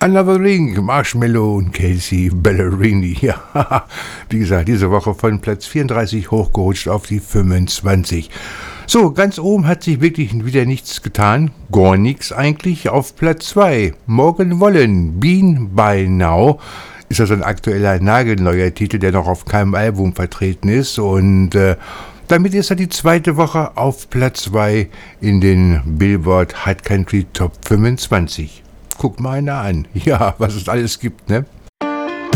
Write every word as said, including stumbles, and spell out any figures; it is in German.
Another Ring, Marshmallow und Casey Ballerini. Ja, wie gesagt, diese Woche von Platz vierunddreißig hochgerutscht auf die fünfundzwanzig. So, ganz oben hat sich wirklich wieder nichts getan. Gar nichts eigentlich. Auf Platz zwei, Morgan Wallen, Been by Now. Ist das ein aktueller, nagelneuer Titel, der noch auf keinem Album vertreten ist. Und äh, damit ist er die zweite Woche auf Platz zwei in den Billboard Hot Country Top fünfundzwanzig. Guck mal einer an. Ja, was es alles gibt, ne?